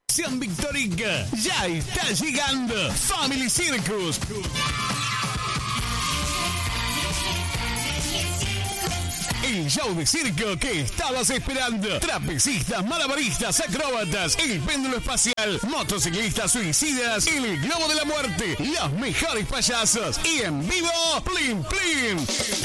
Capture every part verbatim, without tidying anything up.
Victorica, ya está llegando Family Circus. El show de circo que estabas esperando. Trapecistas, malabaristas, acróbatas, el péndulo espacial, motociclistas suicidas, el globo de la muerte, los mejores payasos y en vivo, Plim Plim.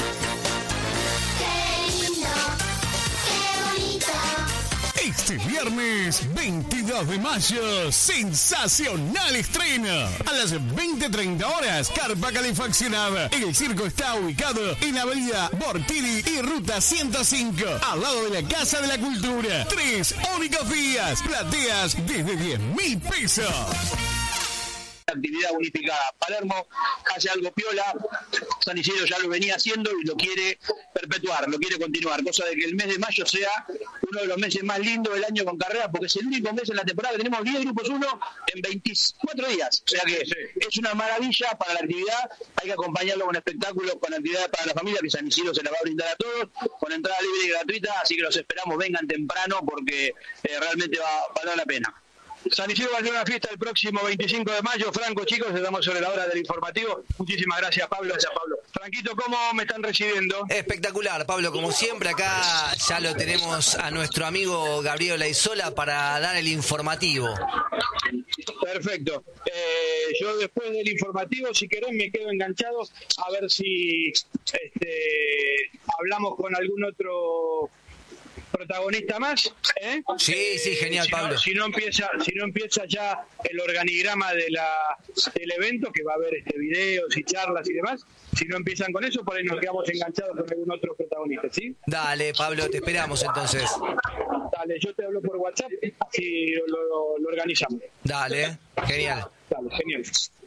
Este viernes veintidós de mayo, sensacional estreno. A las veinte treinta horas, carpa calefaccionada. El circo está ubicado en Avenida Bortini y Ruta ciento cinco, al lado de la Casa de la Cultura. Tres únicos días, plateas desde diez mil pesos. Actividad unificada. Palermo hace algo piola, San Isidro ya lo venía haciendo y lo quiere perpetuar, lo quiere continuar, cosa de que el mes de mayo sea uno de los meses más lindos del año con carrera, porque es el único mes en la temporada que tenemos diez grupos uno en veinticuatro días, o sea que sí, es una maravilla para la actividad. Hay que acompañarlo con espectáculos, con actividades para la familia, que San Isidro se la va a brindar a todos, con entrada libre y gratuita, así que los esperamos, vengan temprano porque eh, realmente va, va a dar la pena. San Isidro va a hacer una fiesta el próximo veinticinco de mayo. Franco, chicos, estamos sobre la hora del informativo. Muchísimas gracias, Pablo. Gracias, Pablo. Franquito, ¿cómo me están recibiendo? Espectacular, Pablo. Como siempre, acá ya lo tenemos a nuestro amigo Gabriel Laizola para dar el informativo. Perfecto. Eh, yo después del informativo, si querés, me quedo enganchado a ver si este, hablamos con algún otro protagonista más, ¿eh? Sí, eh, sí, genial, si Pablo. No, si no empieza, si no empieza ya el organigrama de la del evento, que va a haber este videos y charlas y demás, si no empiezan con eso, por ahí nos quedamos enganchados con algún otro protagonista, ¿sí? Dale, Pablo, te esperamos entonces. Dale, yo te hablo por WhatsApp y lo, lo, lo organizamos. Dale, genial. Dale, genial.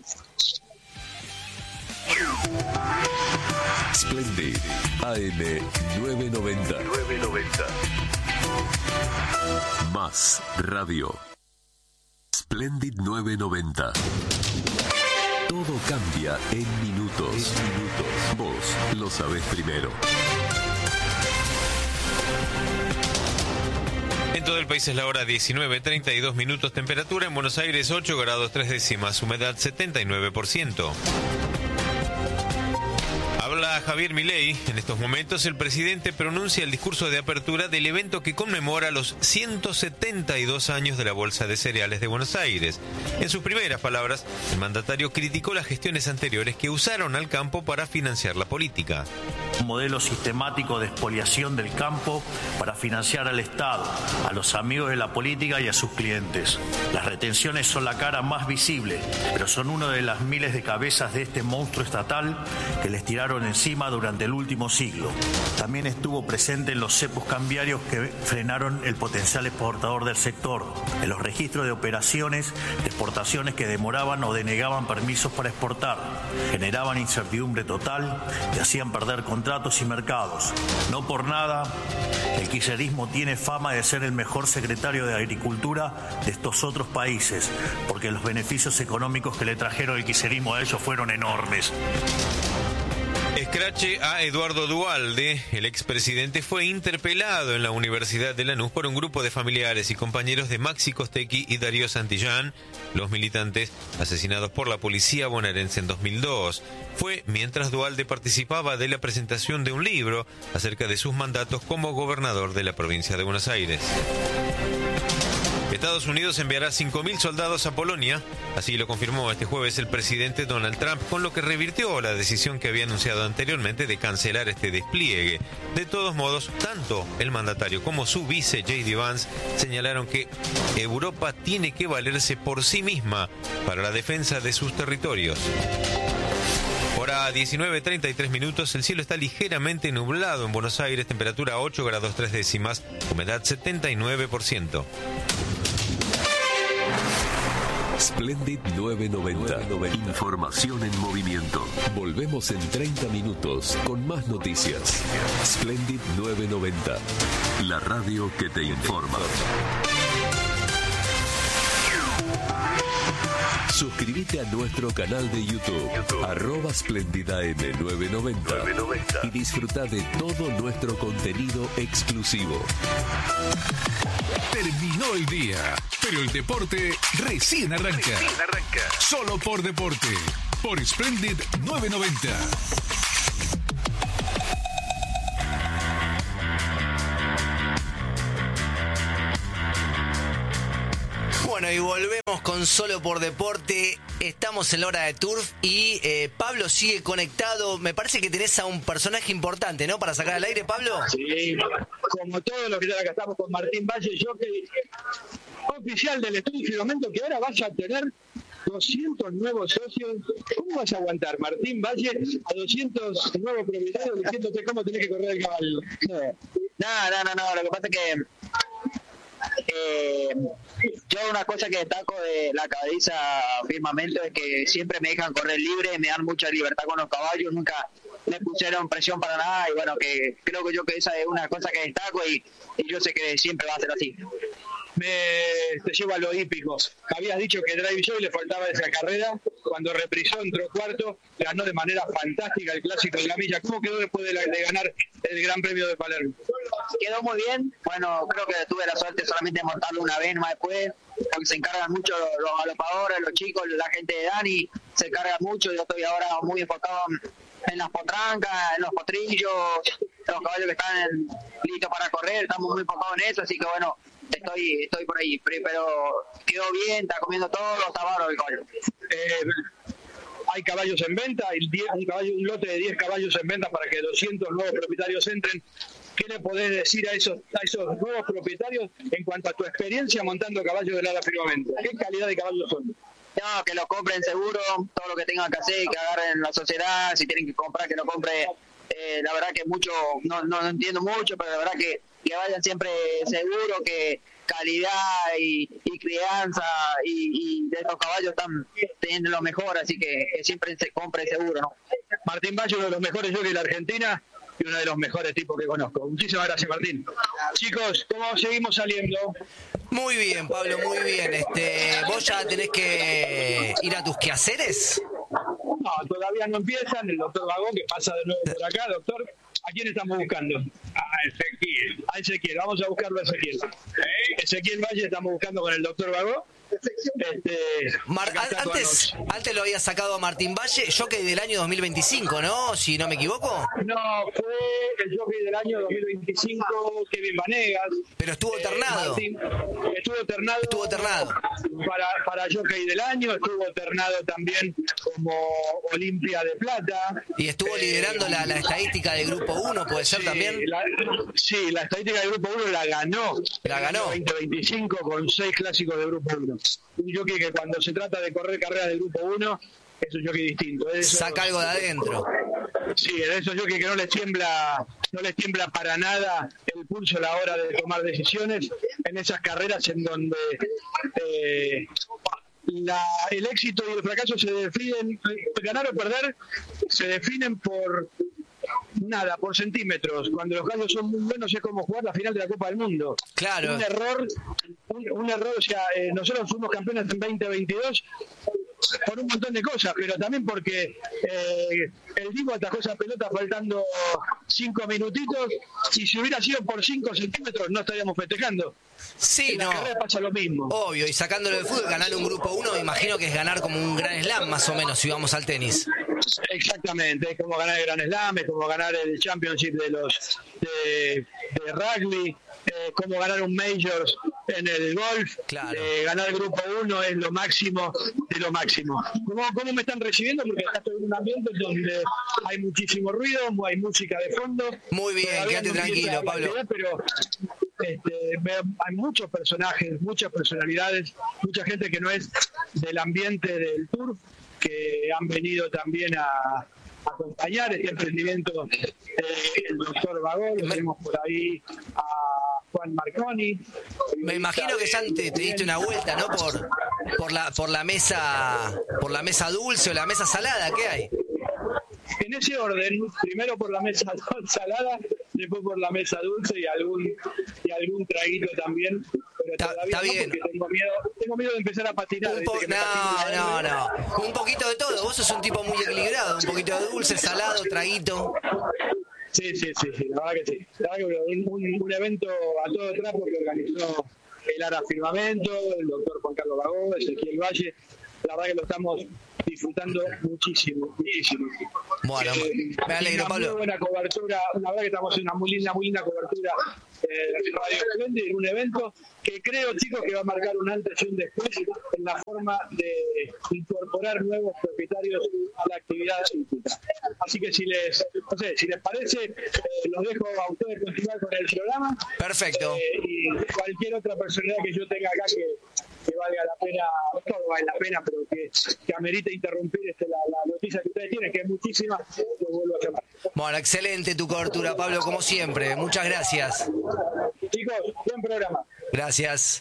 Splendid A M nueve noventa. nueve noventa. Más radio. Splendid nueve noventa. Todo cambia en minutos. En minutos. Vos lo sabés primero. En todo el país es la hora diecinueve treinta y dos minutos. Temperatura en Buenos Aires ocho grados tres décimas. Humedad setenta y nueve por ciento. Habla Javier Milei. En estos momentos el presidente pronuncia el discurso de apertura del evento que conmemora los ciento setenta y dos años de la Bolsa de Cereales de Buenos Aires. En sus primeras palabras, el mandatario criticó las gestiones anteriores que usaron al campo para financiar la política. Un modelo sistemático de expoliación del campo para financiar al Estado, a los amigos de la política y a sus clientes. Las retenciones son la cara más visible, pero son una de las miles de cabezas de este monstruo estatal que les tiraron encima durante el último siglo. También estuvo presente en los cepos cambiarios que frenaron el potencial exportador del sector, en los registros de operaciones de exportaciones que demoraban o denegaban permisos para exportar, generaban incertidumbre total y hacían perder contratos y mercados. No por nada, el kirchnerismo tiene fama de ser el mejor secretario de Agricultura de estos otros países, porque los beneficios económicos que le trajeron el kirchnerismo a ellos fueron enormes. Escrache a Eduardo Duhalde. El expresidente fue interpelado en la Universidad de Lanús por un grupo de familiares y compañeros de Maxi Costecchi y Darío Santillán, los militantes asesinados por la policía bonaerense en dos mil dos. Fue mientras Duhalde participaba de la presentación de un libro acerca de sus mandatos como gobernador de la provincia de Buenos Aires. Estados Unidos enviará cinco mil soldados a Polonia, así lo confirmó este jueves el presidente Donald Trump, con lo que revirtió la decisión que había anunciado anteriormente de cancelar este despliegue. De todos modos, tanto el mandatario como su vice J D Vance señalaron que Europa tiene que valerse por sí misma para la defensa de sus territorios. Hora diecinueve treinta y tres minutos, el cielo está ligeramente nublado en Buenos Aires, temperatura ocho grados tres décimas, humedad setenta y nueve por ciento. Splendid nueve noventa. Información en movimiento. Volvemos en treinta minutos con más noticias. Splendid nueve noventa. La radio que te informa. Suscríbete a nuestro canal de YouTube, YouTube. arroba Splendida M nueve noventa, nueve noventa y disfruta de todo nuestro contenido exclusivo. Terminó el día, pero el deporte recién arranca. Recién arranca. Solo por deporte, por Splendid nueve noventa. Bueno, y volvemos con Solo por Deporte. Estamos en la hora de Turf y eh, Pablo sigue conectado. Me parece que tenés a un personaje importante, ¿no? Para sacar al aire, Pablo. Sí, como todos los que están acá, estamos con Martín Valle, yo que oficial del Estudio Firmamento, que ahora vas a tener doscientos nuevos socios. ¿Cómo vas a aguantar, Martín Valle, a doscientos nuevos propietarios diciéndote cómo tenés que correr el caballo? No, no, no, no, lo que pasa es que eh, yo una cosa que destaco de la cabeza Firmamento es que siempre me dejan correr libre, me dan mucha libertad con los caballos, nunca me pusieron presión para nada, y bueno, que creo que yo que esa es una cosa que destaco, y, y yo sé que siempre va a ser así. Me te llevo a lo hípico. Habías dicho que Drive Joy le faltaba esa carrera. Cuando reprisó, entró cuarto, ganó de manera fantástica el clásico de la milla. ¿Cómo quedó después de, la, de ganar el Gran Premio de Palermo? Quedó muy bien. Bueno, creo que tuve la suerte solamente de montarlo una vez más después, porque se encargan mucho los, los galopadores, los chicos, la gente de Dani, se encarga mucho. Yo estoy ahora muy enfocado en, en las potrancas, en los potrillos, los caballos que están en, listos para correr. Estamos muy enfocados en eso, así que bueno, Estoy estoy por ahí, pero quedó bien, está comiendo todo, está bárbaro el caballo. Eh, hay caballos en venta, hay diez, un, caballo, un lote de diez caballos en venta para que doscientos nuevos propietarios entren. ¿Qué le podés decir a esos, a esos nuevos propietarios en cuanto a tu experiencia montando caballos de Lara Firmamento? ¿Qué calidad de caballos son? No, que lo compren seguro, todo lo que tengan que hacer, que agarren la sociedad, si tienen que comprar, que lo compre. Eh, la verdad que mucho, no, no, no entiendo mucho, pero la verdad que, que vayan siempre seguro, que calidad y, y crianza y, y de estos caballos están teniendo lo mejor, así que, que siempre se compre seguro, ¿no? Martín Valle, uno de los mejores jockeys de la Argentina y uno de los mejores tipos que conozco. Muchísimas gracias, Martín. Chicos, ¿cómo seguimos saliendo? Muy bien, Pablo, muy bien. Este, ¿vos ya tenés que ir a tus quehaceres? No, todavía no empiezan. El doctor Vagón, que pasa de nuevo por acá. Doctor, ¿a quién estamos buscando? A Ezequiel. A Ezequiel, vamos a buscarlo a Ezequiel. ¿Eh? Ezequiel Valle, estamos buscando con el doctor Vagón. Este, Mar, antes, antes lo había sacado a Martín Valle, jockey del año dos mil veinticinco, ¿no? Si no me equivoco. No, fue el jockey del año dos mil veinticinco, Kevin Vanegas. Pero estuvo ternado. Eh, Martín, estuvo ternado. Estuvo ternado. Para, para jockey del año, estuvo ternado también como Olimpia de Plata. Y estuvo liderando eh, la, la estadística del Grupo uno, ¿puede ser sí, también? La, sí, la estadística del Grupo uno la ganó. La ganó. En el veinte veinticinco con seis clásicos de Grupo uno. Un jockey que cuando se trata de correr carreras del Grupo uno es un jockey distinto. Eso, saca algo de adentro. Sí, de esos jockeys que no les tiembla, no les tiembla para nada el pulso a la hora de tomar decisiones en esas carreras en donde eh, la, el éxito y el fracaso se definen, ganar o perder, se definen por nada, por centímetros. Cuando los gallos son muy buenos es como jugar la final de la Copa del Mundo. Claro. Un error, un, un error, o sea, eh, nosotros fuimos campeones en veinte veintidós por un montón de cosas, pero también porque eh, el Divo atajó esa pelota faltando cinco minutitos, y si hubiera sido por cinco centímetros no estaríamos festejando. Sí, en la no. carrera pasa lo mismo. Obvio, y sacándolo del fútbol, ganar un Grupo uno, me imagino que es ganar como un Gran Slam, más o menos, si vamos al tenis. Exactamente, es como ganar el Gran Slam, es como ganar el Championship de los de, de rugby, eh, como ganar un Majors en el golf. Claro. Eh, ganar el Grupo uno es lo máximo de lo máximo. ¿Cómo, cómo me están recibiendo? Porque acá estoy en un ambiente donde hay muchísimo ruido, hay música de fondo. Muy bien, todavía quédate no tranquilo, Pablo. Pero este, hay muchos personajes, muchas personalidades, mucha gente que no es del ambiente del turf, que han venido también a acompañar este emprendimiento. Eh, el doctor Vagón, tenemos por ahí a Juan Marconi. Me imagino que ya te, te diste una vuelta, ¿no? Por por la por la mesa por la mesa dulce o la mesa salada, ¿qué hay? En ese orden, primero por la mesa salada, después por la mesa dulce y algún y algún traguito también, pero todavía está no, bien. porque tengo miedo, tengo miedo de empezar a patinar. Un ¿viste? po- Que me no, patine la no, R. no. Un poquito de todo. Vos sos un tipo muy equilibrado. Un poquito de dulce, salado, traguito. Sí, sí, sí, sí, la verdad que sí. La verdad que un, un, un evento a todo trapo que organizó el Ara Firmamento, el doctor Juan Carlos Bagó, Ezequiel Valle. La verdad que lo estamos disfrutando muchísimo, muchísimo. Bueno, Eh, me alegro, una Pablo. Muy buena cobertura, la verdad que estamos en una muy linda, muy linda cobertura eh, Radio Splendid, en un evento que creo, chicos, que va a marcar un antes y un después en la forma de incorporar nuevos propietarios a la actividad hípica. Así que si les, no sé, si les parece, eh, los dejo a ustedes continuar con el programa. Perfecto. Eh, y cualquier otra personalidad que yo tenga acá que, que valga la pena, todo vale la pena, pero que, que amerite interrumpir este, la, la noticia que ustedes tienen, que es muchísima, lo vuelvo a llamar. Bueno, excelente tu cobertura, Pablo, como siempre. Muchas gracias. Chicos, buen programa. Gracias.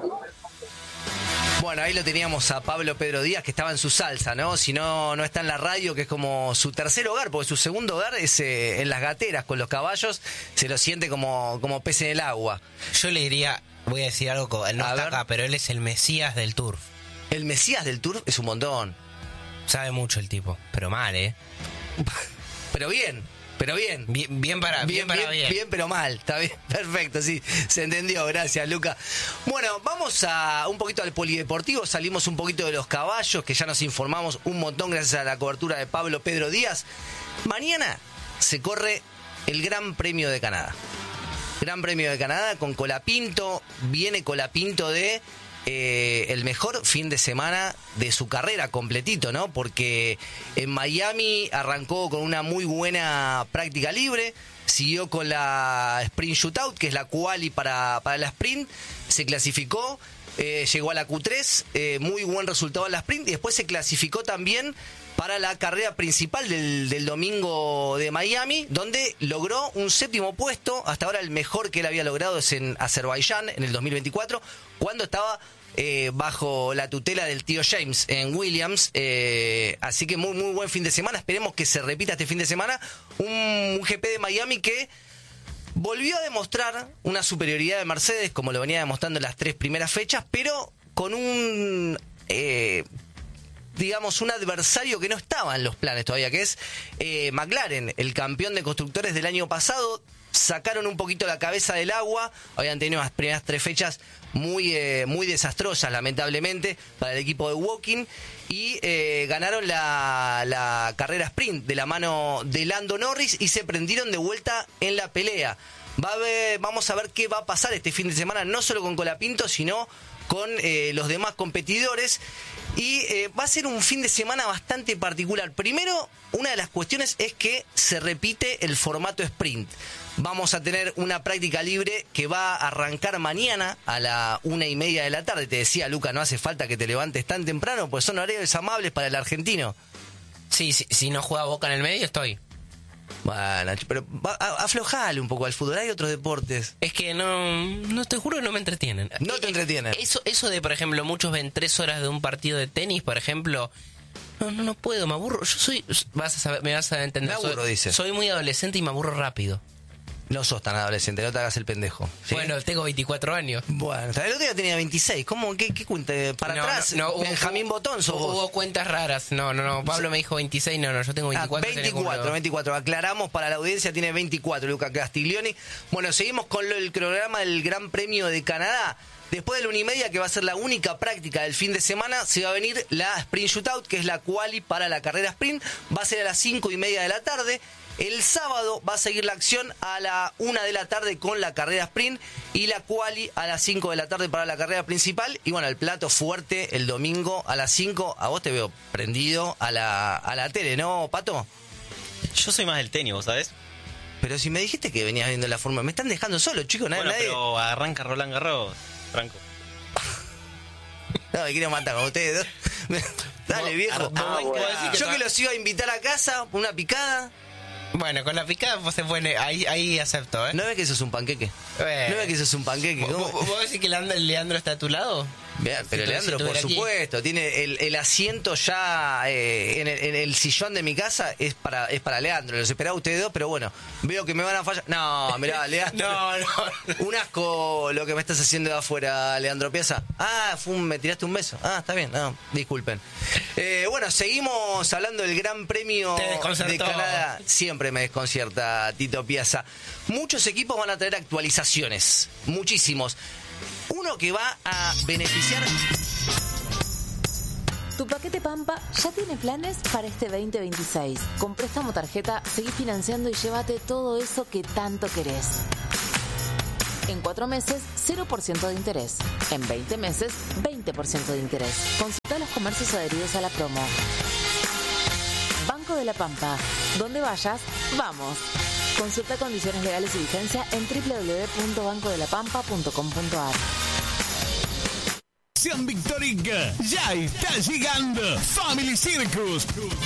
Bueno, ahí lo teníamos a Pablo Pedro Díaz, que estaba en su salsa, ¿no? Si no, no está en la radio, que es como su tercer hogar, porque su segundo hogar es eh, en las gateras con los caballos, se lo siente como, como pez en el agua. Yo le diría, voy a decir algo, co- él no A está ver. acá, pero él es el Mesías del turf. El Mesías del Turf es un montón. Sabe mucho el tipo, pero mal, ¿eh? Pero bien, pero bien. Bien, bien para bien, Bien, para bien, bien. bien, pero mal. Está bien, perfecto, sí, se entendió. Gracias, Luca. Bueno, vamos a un poquito al polideportivo. Salimos un poquito de los caballos, que ya nos informamos un montón gracias a la cobertura de Pablo Pedro Díaz. Mañana se corre el Gran Premio de Canadá. Gran Premio de Canadá con Colapinto. Viene Colapinto de eh, el mejor fin de semana de su carrera completito, ¿no? Porque en Miami arrancó con una muy buena práctica libre, siguió con la Sprint Shootout, que es la quali para, para la Sprint, se clasificó, eh, llegó a la Q tres, eh, muy buen resultado en la Sprint, y después se clasificó también para la carrera principal del, del domingo de Miami, donde logró un séptimo puesto. Hasta ahora el mejor que él había logrado es en Azerbaiyán, en el dos mil veinticuatro, cuando estaba eh, bajo la tutela del tío James en Williams. Eh, así que muy, muy buen fin de semana. Esperemos que se repita este fin de semana. Un, un G P de Miami que volvió a demostrar una superioridad de Mercedes, como lo venía demostrando en las tres primeras fechas, pero con un... Eh, digamos, un adversario que no estaba en los planes todavía, que es eh, McLaren, el campeón de constructores del año pasado. Sacaron un poquito la cabeza del agua, habían tenido las primeras tres fechas muy, eh, muy desastrosas, lamentablemente, para el equipo de Woking, y eh, ganaron la, la carrera sprint de la mano de Lando Norris y se prendieron de vuelta en la pelea. Va a ver, vamos a ver qué va a pasar este fin de semana, no solo con Colapinto, sino con eh, los demás competidores. Y eh, va a ser un fin de semana bastante particular. Primero, una de las cuestiones es que se repite el formato sprint. Vamos a tener una práctica libre que va a arrancar mañana a la una y media de la tarde. Te decía, Luca, no hace falta que te levantes tan temprano, pues son horarios amables para el argentino. Sí, sí, si no juega Boca en el medio, estoy. Bueno, pero va- a- aflojale un poco al fútbol, hay otros deportes. Es que no, no te juro que no me entretienen. No te entretienen. Eso, eso de, por ejemplo, muchos ven tres horas de un partido de tenis, por ejemplo. No, no, no puedo, me aburro. Yo soy, vas a saber, me vas a entender. Me aburro, soy, dice. Soy muy adolescente y me aburro rápido. No sos tan adolescente, no te hagas el pendejo. ¿sí? Bueno, tengo veinticuatro años. Bueno, el otro día tenía veintiséis. ¿Cómo? ¿Qué, qué cuenta? ¿Para No, atrás? no, no, hubo- Benjamín Botón sos Hubo vos. cuentas raras. No, no, no. Pablo me dijo veintiséis. No, no, yo tengo Ah, veinticuatro. tenía veinticuatro, como- veinticuatro. Aclaramos para la audiencia, tiene veinticuatro, Luca Castiglioni. Bueno, seguimos con lo- el programa del Gran Premio de Canadá. Después de la una y media, que va a ser la única práctica del fin de semana, se va a venir la Sprint Shootout, que es la quali para la carrera sprint. Va a ser a las cinco y media de la tarde. El sábado va a seguir la acción a la una de la tarde con la carrera sprint y la quali a las cinco de la tarde para la carrera principal. Y bueno, el plato fuerte el domingo a las cinco. A vos te veo prendido a la, a la tele, ¿no, Pato? Yo soy más del tenis, ¿vos sabés? Pero si me dijiste que venías viendo la Fórmula, me están dejando solo, chicos. Nadie, Bueno, nadie... pero arranca Roland Garros, Franco. No, me quiero matar con ustedes. Dale, viejo. Ah, bueno. Yo que los iba a invitar a casa, una picada. Bueno, con la picada pues, se pone, ahí, ahí acepto, ¿eh? ¿No ves que eso es un panqueque? Eh. ¿No ves que eso es un panqueque? ¿Vos, ¿Cómo? vos- vos decís que Leandro, Leandro está a tu lado? Bien, pero Si Leandro, por estuviera aquí. supuesto, tiene el, el asiento ya eh, en, el, en el sillón de mi casa, es para es para Leandro. Los esperaba ustedes dos, pero bueno, veo que me van a fallar. No, mirá, Leandro. No, no. Un asco lo que me estás haciendo de afuera, Leandro Piazza. Ah, fue un- me tiraste un beso. Ah, está bien, no, disculpen. Eh, bueno, seguimos hablando del Gran Premio Te desconcertó. de Canadá. Siempre me desconcierta Tito Piazza. Muchos equipos van a traer actualizaciones, muchísimos. Uno que va a beneficiar. Tu paquete Pampa ya tiene planes para este veinte veintiséis. Con préstamo tarjeta, seguí financiando y llévate todo eso que tanto querés. En cuatro meses, cero por ciento de interés. En veinte meses, veinte por ciento de interés. Consulta los comercios adheridos a la promo. Banco de la Pampa. Donde vayas, vamos. Consulta condiciones legales y vigencia en doble u doble u doble u punto banco de la pampa punto com punto a r. Sean Victoric ya está llegando Family Circus.